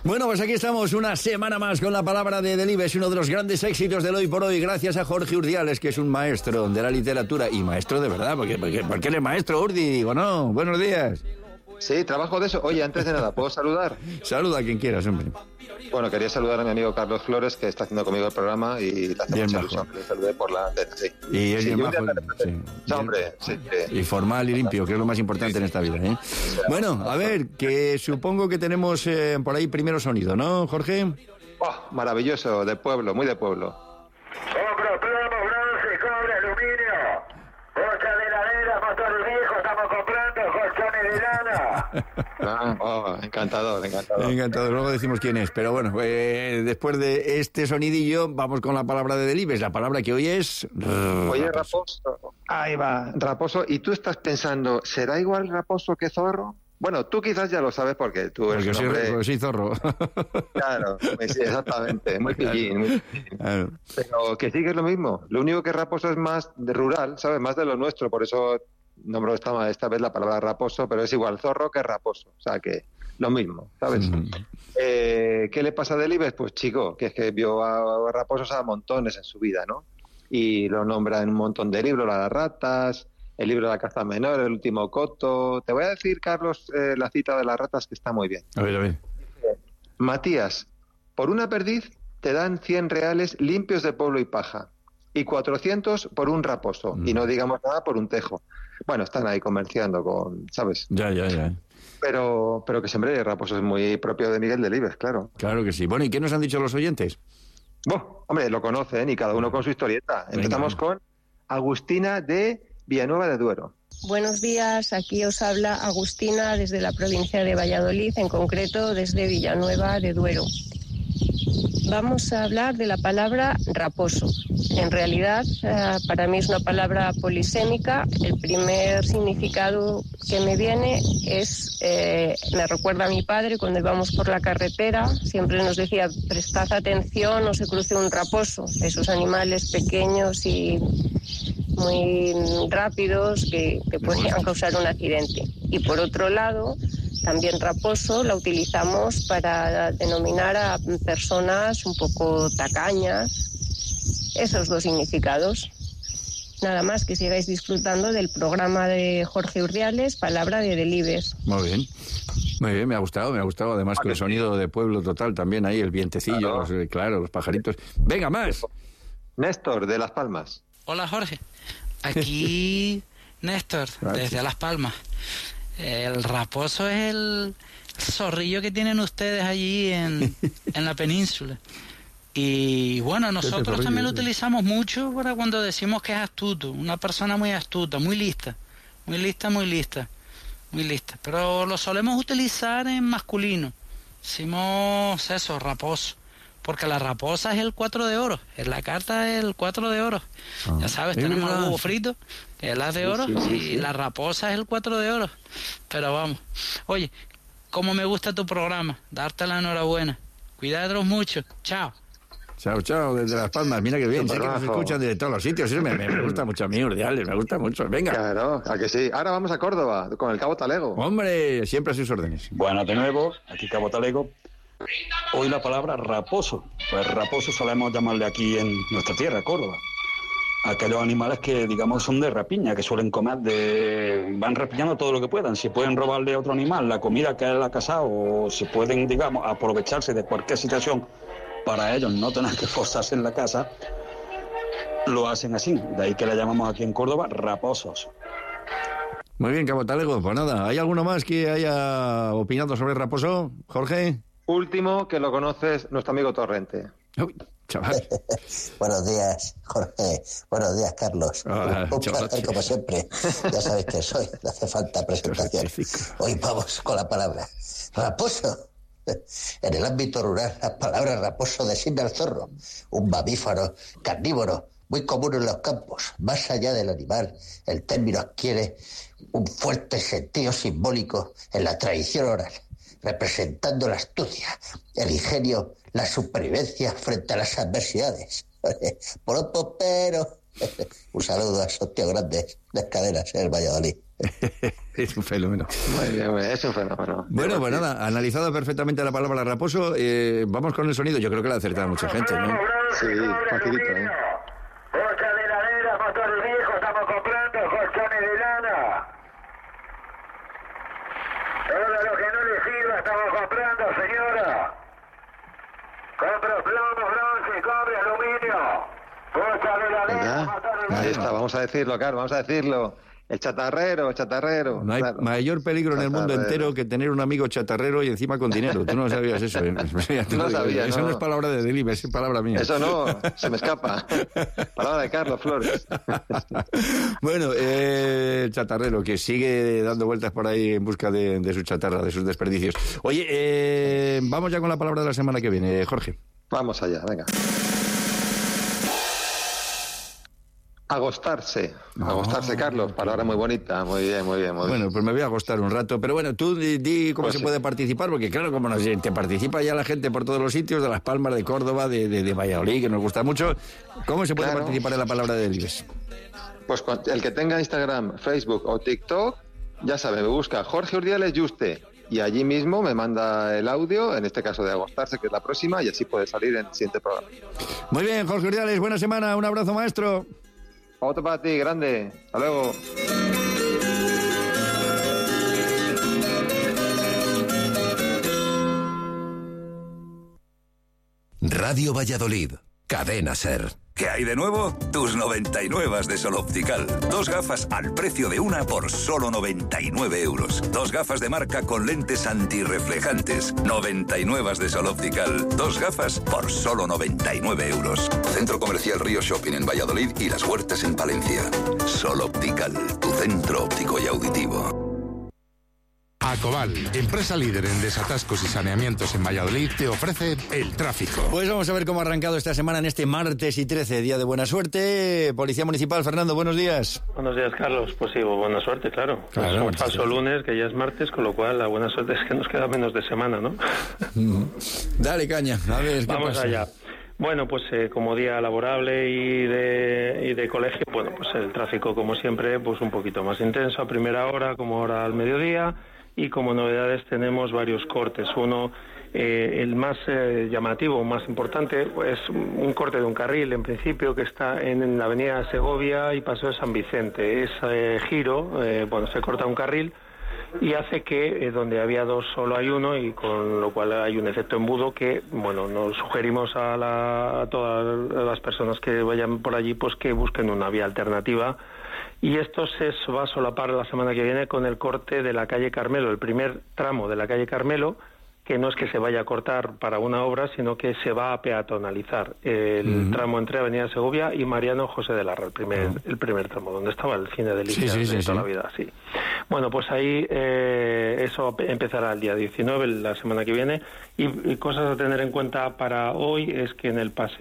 Bueno, pues aquí estamos una semana más con la palabra de Delibes, uno de los grandes éxitos del hoy por hoy, gracias a Jorge Urdiales, que es un maestro de la literatura, y maestro de verdad, porque eres maestro, Urdi, digo, ¿no? Buenos días. Sí, trabajo de eso. Oye, antes de nada, ¿puedo saludar? Saluda a quien quieras, hombre. Bueno, quería saludar a mi amigo Carlos Flores, que está haciendo conmigo el programa y le hace mucha ilusión que le saludé por la antena, sí. Y es bien majo. Sí, hombre, sí. Y formal y limpio, que es lo más importante en esta vida, ¿eh? Bueno, a ver, que supongo que tenemos por ahí primero sonido, ¿no, Jorge? Oh, maravilloso, de pueblo, muy de pueblo. Compro plomo, bronce, cobre, aluminio. Bocha de heladera, motores viejos, estamos comprando colchones de lana. Encantador. Encantador, luego decimos quién es. Pero bueno, después de este sonidillo, vamos con la palabra de Delibes. La palabra que hoy es... Oye, raposo. Ahí va, raposo. Y tú estás pensando, ¿será igual raposo que zorro? Bueno, tú quizás ya lo sabes porque tú eres un hombre... Porque soy zorro. Claro, sí, exactamente, muy pillín. Claro. Pero que sí que es lo mismo. Lo único que raposo es más de rural, ¿sabes? Más de lo nuestro, por eso nombro esta vez la palabra raposo, pero es igual zorro que raposo. O sea que lo mismo, ¿sabes? ¿Qué le pasa a Delibes? Pues chico, que es que vio a raposos a montones en su vida, ¿no? Y lo nombra en un montón de libros, las ratas... El libro de la caza menor, El último coto. Te voy a decir, Carlos, la cita de las ratas, que está muy bien. A ver. Matías, por una perdiz te dan 100 reales limpios de pueblo y paja, y 400 por un raposo, y no digamos nada por un tejo. Bueno, están ahí comerciando con, ¿sabes? Ya. Pero que siempre el raposo es muy propio de Miguel Delibes, claro. Claro que sí. Bueno, ¿y qué nos han dicho los oyentes? Hombre, lo conocen, y cada uno con su historieta. Empezamos con Agustina de Villanueva de Duero. Buenos días, aquí os habla Agustina desde la provincia de Valladolid, en concreto desde Villanueva de Duero. Vamos a hablar de la palabra raposo. En realidad, para mí es una palabra polisémica. El primer significado que me viene es, me recuerda a mi padre cuando íbamos por la carretera, siempre nos decía, prestad atención, no se cruce un raposo, esos animales pequeños y muy rápidos que podrían causar un accidente. Y por otro lado, también raposo la utilizamos para denominar a personas un poco tacañas. Esos dos significados. Nada más, que sigáis disfrutando del programa de Jorge Urdiales, Palabra de Delibes. Muy bien, me ha gustado, además con el sonido de pueblo total también ahí, el vientecillo, claro, los pajaritos. Venga, más. Néstor, de Las Palmas. Hola, Jorge. Aquí Néstor, desde Las Palmas. El raposo es el zorrillo que tienen ustedes allí en la península. Y bueno, nosotros también lo utilizamos mucho para cuando decimos que es astuto, una persona muy astuta, muy lista. Pero lo solemos utilizar en masculino. Decimos eso, raposo. Porque la raposa es el 4 de oro, en la carta es el 4 de oro. Ya sabes, tenemos el huevo frito, que es la de oro, y la raposa es el 4 de oro. Pero vamos, oye, cómo me gusta tu programa, darte la enhorabuena. Cuídados mucho, chao. Chao, desde Las Palmas, mira que bien, sé que nos escuchan de todos los sitios, eso me gusta mucho a mí, Urdiales, me gusta mucho, venga. Claro, ¿a que sí? Ahora vamos a Córdoba, con el Cabo Talego. Hombre, siempre a sus órdenes. Bueno, de nuevo, aquí Cabo Talego. Hoy la palabra raposo. Pues raposo solemos llamarle aquí en nuestra tierra, Córdoba. Aquellos animales que, digamos, son de rapiña, que suelen comer van rapiñando todo lo que puedan. Si pueden robarle a otro animal la comida que él ha cazado, o si pueden, digamos, aprovecharse de cualquier situación para ellos no tener que esforzarse en la casa, lo hacen así. De ahí que le llamamos aquí en Córdoba raposos. Muy bien, Cabo Talego. Pues nada, ¿hay alguno más que haya opinado sobre el raposo, Jorge? Último, que lo conoces, nuestro amigo Torrente. Uy, chaval. Buenos días, Jorge. Buenos días, Carlos. Un placer, como siempre. Ya sabéis que soy, no hace falta presentación. Hoy vamos con la palabra raposo. En el ámbito rural, la palabra raposo designa al zorro, un mamífero carnívoro muy común en los campos. Más allá del animal, el término adquiere un fuerte sentido simbólico en la tradición oral, representando la astucia, el ingenio, la supervivencia frente a las adversidades. Pronto, pero... Un saludo a esos tíos grandes de cadenas en el Valladolid. Es un fenómeno. Muy bien, es un fenómeno. Bueno, pues nada, analizado perfectamente la palabra raposo, vamos con el sonido. Yo creo que la ha acertado mucha gente, ¿no? Sí, facilito, ¿eh? Colcha de ladera, motores viejos, estamos comprando colchones de lana. Todo lo que no le sirva estamos comprando, señora. Compro plomo, bronce, cobre, aluminio. Colcha de ladera, motores viejos. Ahí está, vamos a decirlo, claro, vamos a decirlo. El chatarrero. No hay claro. mayor peligro en el mundo entero que tener un amigo chatarrero y encima con dinero. Tú no sabías eso. No sabía, eso no es palabra de Delibes, es palabra mía. Eso no, se me escapa. Palabra de Carlos Flores. Bueno, el chatarrero que sigue dando vueltas por ahí en busca de su chatarra, de sus desperdicios. Oye, vamos ya con la palabra de la semana que viene, Jorge. Vamos allá, venga. Agostarse, Carlos, palabra muy bonita, muy bien. Bueno, pues me voy a agostar un rato, pero bueno, tú di cómo se puede participar, porque claro, como te participa ya la gente por todos los sitios, de Las Palmas, de Córdoba, de Valladolid, que nos gusta mucho, ¿cómo se puede participar en la palabra de Delibes? Pues el que tenga Instagram, Facebook o TikTok, ya sabe, me busca Jorge Urdiales Yuste, y allí mismo me manda el audio, en este caso de agostarse, que es la próxima, y así puede salir en el siguiente programa. Muy bien, Jorge Urdiales, buena semana, un abrazo, maestro. Otro para ti, grande. Hasta luego. Radio Valladolid, Cadena SER. ¿Qué hay de nuevo? Tus 99 de Sol Optical. 2 gafas al precio de una por solo 99 euros. 2 gafas de marca con lentes antirreflejantes. 99 de Sol Optical. 2 gafas por solo 99 euros. Centro Comercial Río Shopping en Valladolid y Las Huertas en Palencia. Sol Optical, tu centro óptico y auditivo. Acobal, empresa líder en desatascos y saneamientos en Valladolid, te ofrece el tráfico. Pues vamos a ver cómo ha arrancado esta semana en este martes y 13, día de buena suerte. Policía Municipal, Fernando, buenos días. Buenos días, Carlos. Pues sí, buena suerte, claro. Es un falso lunes, que ya es martes, con lo cual la buena suerte es que nos queda menos de semana, ¿no? Dale caña, a ver, ¿qué Vamos pasa? allá. Bueno, pues como día laborable y de colegio, bueno, pues el tráfico, como siempre, pues un poquito más intenso a primera hora, como ahora al mediodía. Y como novedades tenemos varios cortes. Uno, el más llamativo, más importante, es un corte de un carril, en principio, que está en la avenida Segovia y Paseo de San Vicente. Es giro, se corta un carril y hace que donde había 2 solo hay uno, y con lo cual hay un efecto embudo que, bueno, nos sugerimos a todas las personas que vayan por allí, pues que busquen una vía alternativa. Y esto se va a solapar la semana que viene con el corte de la calle Carmelo, el primer tramo de la calle Carmelo, que no es que se vaya a cortar para una obra, sino que se va a peatonalizar el tramo entre Avenida Segovia y Mariano José de Larra, el primer tramo, donde estaba el cine de Licias de toda la vida. Sí. Bueno, pues ahí eso empezará el día 19, la semana que viene, y cosas a tener en cuenta para hoy es que en el paseo